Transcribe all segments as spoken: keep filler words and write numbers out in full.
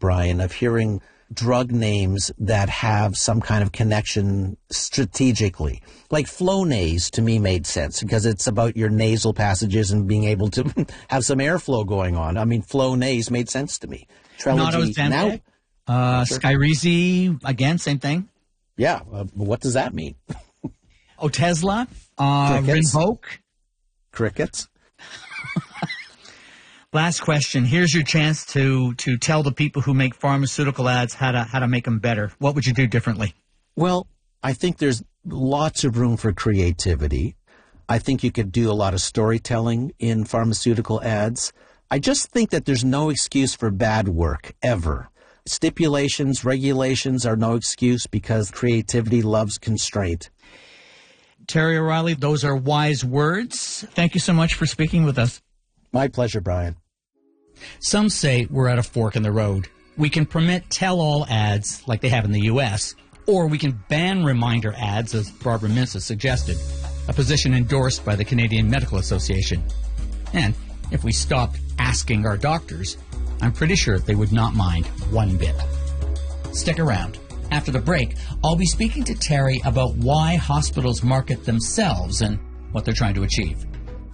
Brian, of hearing drug names that have some kind of connection strategically. Like Flonase to me made sense because it's about your nasal passages and being able to have some airflow going on. I mean, Flonase made sense to me. Trelegy, now, uh, sure. Skyrizi, again, same thing. Yeah. Uh, what does that mean? Otezla, uh, Rinvoq. Crickets. Last question. Here's your chance to to tell the people who make pharmaceutical ads how to how to make them better. What would you do differently? Well, I think there's lots of room for creativity. I think you could do a lot of storytelling in pharmaceutical ads. I just think that there's no excuse for bad work, ever. Stipulations, regulations are no excuse because creativity loves constraint. Terry O'Reilly, those are wise words. Thank you so much for speaking with us. My pleasure, Brian. Some say we're at a fork in the road. We can permit tell-all ads like they have in the U S, or we can ban reminder ads, as Barbara Mintz has suggested, a position endorsed by the Canadian Medical Association. And if we stopped asking our doctors, I'm pretty sure they would not mind one bit. Stick around. After the break, I'll be speaking to Terry about why hospitals market themselves and what they're trying to achieve.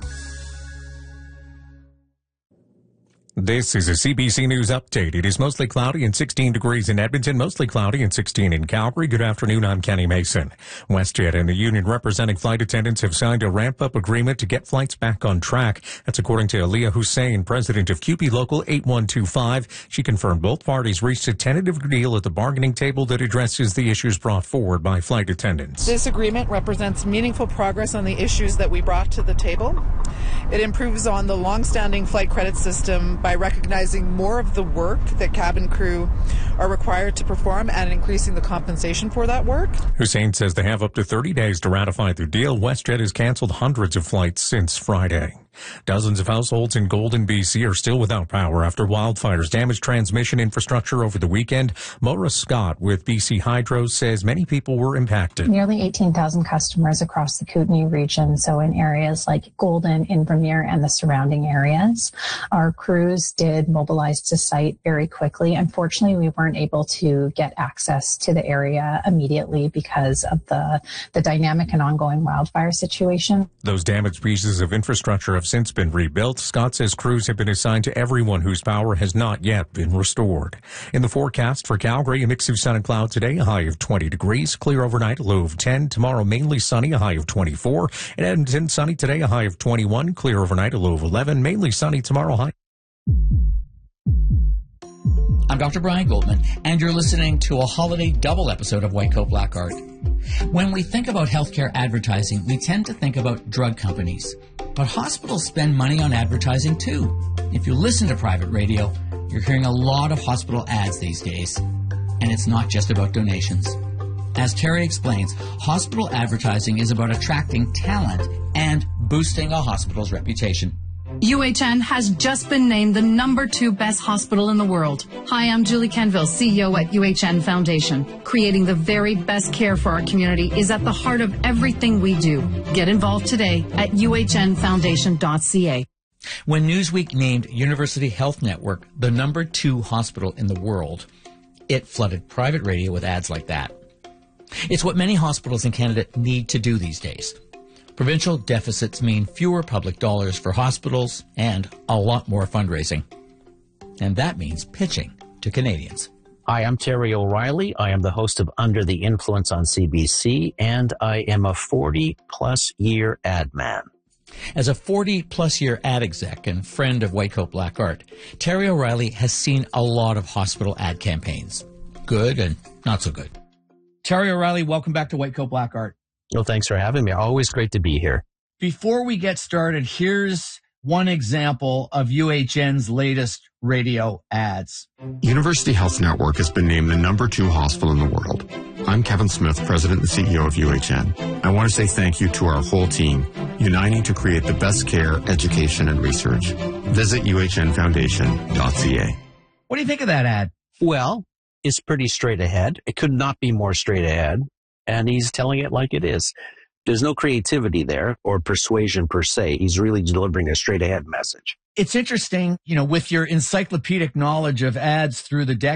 This is a C B C News update. It is mostly cloudy and sixteen degrees in Edmonton, mostly cloudy and sixteen in Calgary. Good afternoon, I'm Kenny Mason. WestJet and the union representing flight attendants have signed a ramp-up agreement to get flights back on track. That's according to Aliyah Hussein, president of C U P E Local eight one two five. She confirmed both parties reached a tentative deal at the bargaining table that addresses the issues brought forward by flight attendants. This agreement represents meaningful progress on the issues that we brought to the table. It improves on the long-standing flight credit system by recognizing more of the work that cabin crew are required to perform and increasing the compensation for that work. Hussein says they have up to thirty days to ratify the deal. WestJet has canceled hundreds of flights since Friday. Dozens of households in Golden, B C are still without power after wildfires damaged transmission infrastructure over the weekend. Maura Scott with B C Hydro says many people were impacted. Nearly eighteen thousand customers across the Kootenay region, so in areas like Golden, Invermere, and the surrounding areas. Our crews did mobilize to site very quickly. Unfortunately, we weren't able to get access to the area immediately because of the, the dynamic and ongoing wildfire situation. Those damaged pieces of infrastructure have since been rebuilt. Scott says crews have been assigned to everyone whose power has not yet been restored. In the forecast for Calgary, a mix of sun and cloud today, a high of twenty degrees. Clear overnight, a low of ten. Tomorrow, mainly sunny, a high of twenty-four. In Edmonton, sunny today, a high of twenty-one. Clear overnight, a low of eleven. Mainly sunny tomorrow, high. I'm Doctor Brian Goldman, and you're listening to a holiday double episode of White Coat Black Art. When we think about healthcare advertising, we tend to think about drug companies. But hospitals spend money on advertising too. If you listen to private radio, you're hearing a lot of hospital ads these days. And it's not just about donations. As Terry explains, hospital advertising is about attracting talent and boosting a hospital's reputation. U H N has just been named the number two best hospital in the world. Hi, I'm Julie Kenville, C E O at U H N Foundation. Creating the very best care for our community is at the heart of everything we do. Get involved today at U H N foundation dot C A. When Newsweek named University Health Network the number two hospital in the world, it flooded private radio with ads like that. It's what many hospitals in Canada need to do these days. Provincial deficits mean fewer public dollars for hospitals and a lot more fundraising. And that means pitching to Canadians. Hi, I'm Terry O'Reilly. I am the host of Under the Influence on C B C, and I am a forty-plus year ad man. As a forty-plus year ad exec and friend of White Coat Black Art, Terry O'Reilly has seen a lot of hospital ad campaigns. Good and not so good. Terry O'Reilly, welcome back to White Coat Black Art. Well, thanks for having me. Always great to be here. Before we get started, here's one example of U H N's latest radio ads. University Health Network has been named the number two hospital in the world. I'm Kevin Smith, President and C E O of U H N. I want to say thank you to our whole team, uniting to create the best care, education, and research. Visit U H N foundation dot C A. What do you think of that ad? Well, it's pretty straight ahead. It could not be more straight ahead. And he's telling it like it is. There's no creativity there or persuasion per se. He's really delivering a straight ahead message. It's interesting, you know, with your encyclopedic knowledge of ads through the decades,